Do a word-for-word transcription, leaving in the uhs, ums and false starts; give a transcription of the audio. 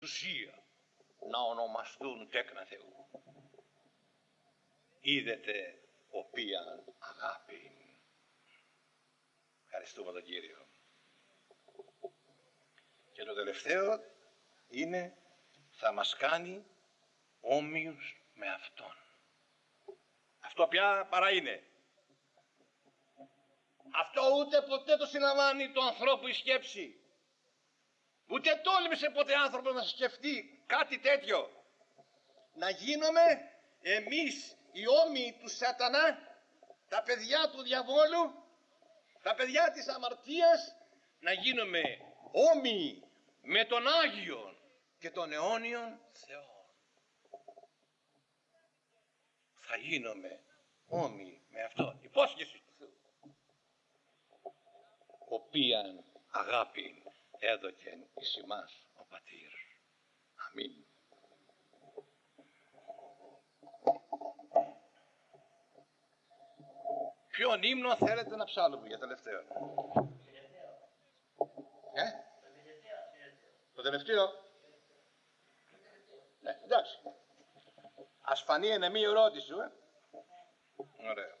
ουσία να ονομαστούν τέκνα Θεού. Είδετε οποία αγάπη. Ευχαριστούμε τον Κύριο. Και το τελευταίο είναι θα μας κάνει όμοιους με Αυτόν. Αυτό πια παρά είναι. Αυτό ούτε ποτέ το συλλαμβάνει το ανθρώπου η σκέψη. Ούτε τόλμησε ποτέ άνθρωπος να σκεφτεί κάτι τέτοιο. Να γίνομαι εμείς οι όμοιοι του Σατανά, τα παιδιά του διαβόλου, τα παιδιά της αμαρτίας, να γίνομαι όμοιοι με τον Άγιον και τον αιώνιον Θεό. Θα γίνομαι όμοιοι με αυτό. Υπόσχεση του Θεού. Οποίαν αγάπη έδωκεν εις ημάς ο Πατήρ. Αμήν. Ποιον ύμνο θέλετε να ψάλουμε για τελευταίο? Ε? Το τελευταίο. Ναι, εντάξει. Ας φανεί είναι μία ερώτηση, ε. Ωραία.